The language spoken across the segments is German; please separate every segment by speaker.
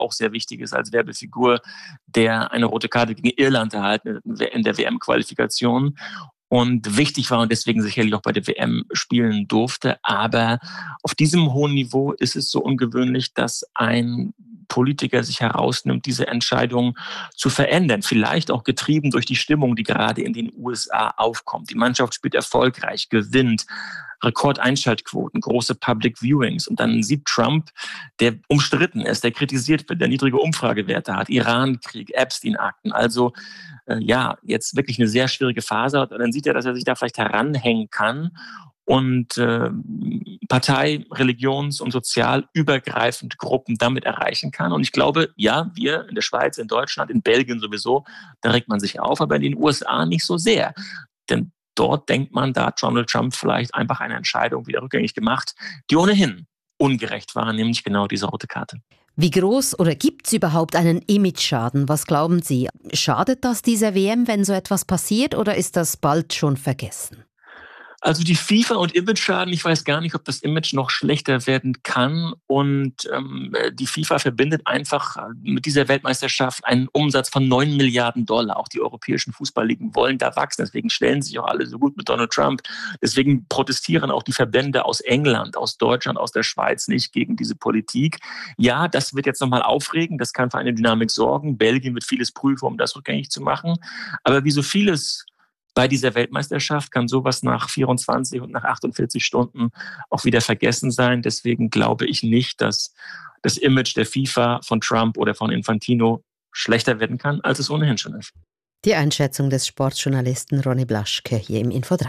Speaker 1: auch sehr wichtig ist als Werbefigur, der eine rote Karte gegen Irland erhalten in der WM-Qualifikation und wichtig war und deswegen sicherlich auch bei der WM spielen durfte. Aber auf diesem hohen Niveau ist es so ungewöhnlich, dass ein Politiker sich herausnimmt, diese Entscheidung zu verändern. Vielleicht auch getrieben durch die Stimmung, die gerade in den USA aufkommt. Die Mannschaft spielt erfolgreich, gewinnt, Rekordeinschaltquoten, große Public Viewings. Und dann sieht Trump, der umstritten ist, der kritisiert wird, der niedrige Umfragewerte hat, Iran-Krieg, Epstein-Akten. Also jetzt wirklich eine sehr schwierige Phase hat. Und dann sieht er, dass er sich da vielleicht heranhängen kann und Partei-, religions- und sozial übergreifend Gruppen damit erreichen kann. Und ich glaube, ja, wir in der Schweiz, in Deutschland, in Belgien sowieso, da regt man sich auf, aber in den USA nicht so sehr. Denn dort denkt man, da hat Donald Trump vielleicht einfach eine Entscheidung wieder rückgängig gemacht, die ohnehin ungerecht war, nämlich genau diese rote Karte.
Speaker 2: Wie groß oder gibt es überhaupt einen Image-Schaden? Was glauben Sie? Schadet das dieser WM, wenn so etwas passiert, oder ist das bald schon vergessen?
Speaker 1: Also die FIFA und Image-Schaden, ich weiß gar nicht, ob das Image noch schlechter werden kann. Und die FIFA verbindet einfach mit dieser Weltmeisterschaft einen Umsatz von 9 Milliarden $. Auch die europäischen Fußballligen wollen da wachsen. Deswegen stellen sich auch alle so gut mit Donald Trump. Deswegen protestieren auch die Verbände aus England, aus Deutschland, aus der Schweiz nicht gegen diese Politik. Ja, das wird jetzt nochmal aufregen. Das kann für eine Dynamik sorgen. Belgien wird vieles prüfen, um das rückgängig zu machen. Aber wie so vieles bei dieser Weltmeisterschaft kann sowas nach 24 und nach 48 Stunden auch wieder vergessen sein. Deswegen glaube ich nicht, dass das Image der FIFA, von Trump oder von Infantino schlechter werden kann, als es ohnehin schon ist.
Speaker 2: Die Einschätzung des Sportjournalisten Ronny Blaschke hier im Info 3.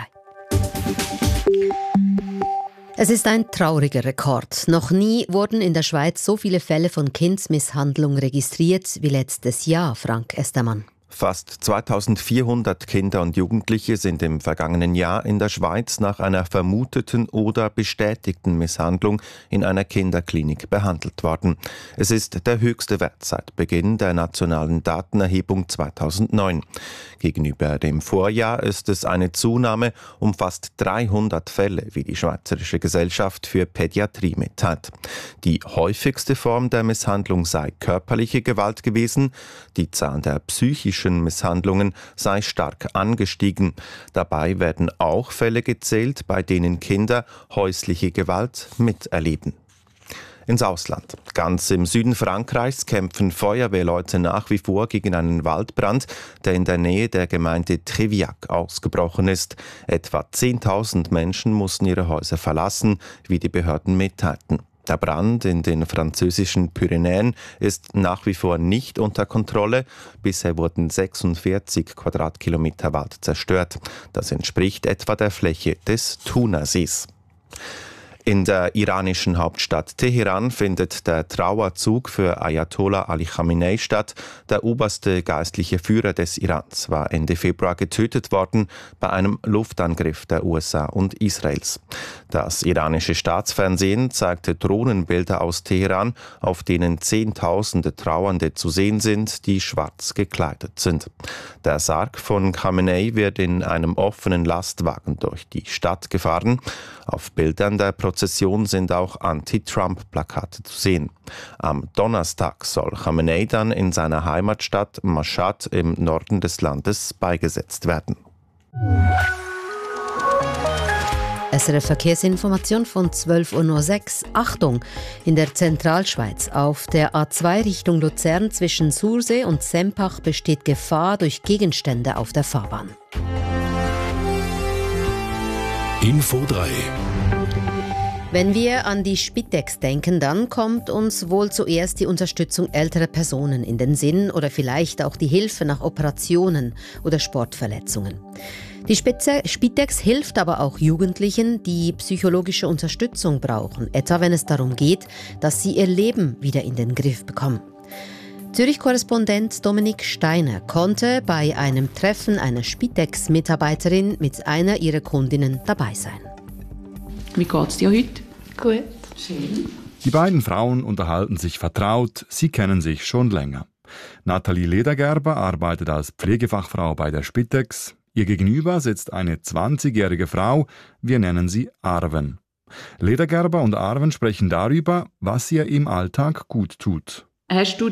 Speaker 2: Es ist ein trauriger Rekord. Noch nie wurden in der Schweiz so viele Fälle von Kindsmisshandlung registriert wie letztes Jahr, Frank Estermann.
Speaker 3: Fast 2400 Kinder und Jugendliche sind im vergangenen Jahr in der Schweiz nach einer vermuteten oder bestätigten Misshandlung in einer Kinderklinik behandelt worden. Es ist der höchste Wert seit Beginn der nationalen Datenerhebung 2009. Gegenüber dem Vorjahr ist es eine Zunahme um fast 300 Fälle, wie die Schweizerische Gesellschaft für Pädiatrie mitteilt. Die häufigste Form der Misshandlung sei körperliche Gewalt gewesen. Die Zahl der psychischen Misshandlungen sei stark angestiegen. Dabei werden auch Fälle gezählt, bei denen Kinder häusliche Gewalt miterleben. Ins Ausland. Ganz im Süden Frankreichs kämpfen Feuerwehrleute nach wie vor gegen einen Waldbrand, der in der Nähe der Gemeinde Triviac ausgebrochen ist. Etwa 10.000 Menschen mussten ihre Häuser verlassen, wie die Behörden mitteilten. Der Brand in den französischen Pyrenäen ist nach wie vor nicht unter Kontrolle. Bisher wurden 46 Quadratkilometer Wald zerstört. Das entspricht etwa der Fläche des Thunersees. In der iranischen Hauptstadt Teheran findet der Trauerzug für Ayatollah Ali Khamenei statt. Der oberste geistliche Führer des Irans war Ende Februar getötet worden bei einem Luftangriff der USA und Israels. Das iranische Staatsfernsehen zeigte Drohnenbilder aus Teheran, auf denen Zehntausende Trauernde zu sehen sind, die schwarz gekleidet sind. Der Sarg von Khamenei wird in einem offenen Lastwagen durch die Stadt gefahren. Auf Bildern der Prozession sind auch Anti-Trump-Plakate zu sehen. Am Donnerstag soll Khamenei dann in seiner Heimatstadt Mashhad im Norden des Landes beigesetzt werden.
Speaker 2: SRF Verkehrsinformation von 12.06 Uhr. Achtung! In der Zentralschweiz auf der A2 Richtung Luzern zwischen Sursee und Sempach besteht Gefahr durch Gegenstände auf der Fahrbahn.
Speaker 4: Info 3.
Speaker 2: Wenn wir an die Spitex denken, dann kommt uns wohl zuerst die Unterstützung älterer Personen in den Sinn oder vielleicht auch die Hilfe nach Operationen oder Sportverletzungen. Die Spitex hilft aber auch Jugendlichen, die psychologische Unterstützung brauchen, etwa wenn es darum geht, dass sie ihr Leben wieder in den Griff bekommen. Zürich-Korrespondent Dominik Steiner konnte bei einem Treffen einer Spitex-Mitarbeiterin mit einer ihrer Kundinnen dabei sein.
Speaker 5: Wie geht's dir heute?
Speaker 6: Gut.
Speaker 5: Schön.
Speaker 6: Die beiden Frauen unterhalten sich vertraut, sie kennen sich schon länger. Nathalie Ledergerber arbeitet als Pflegefachfrau bei der Spitex. Ihr gegenüber sitzt eine 20-jährige Frau, wir nennen sie Arwen. Ledergerber und Arwen sprechen darüber, was ihr im Alltag gut tut.
Speaker 5: Hast du